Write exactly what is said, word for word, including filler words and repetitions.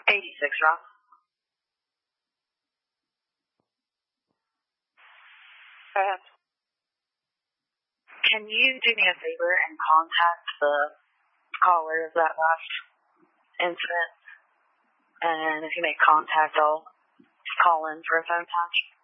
eighty-six, Rob. Go ahead. Can you do me a favor and contact the caller of that last incident? And if you make contact, I'll call in for a phone touch.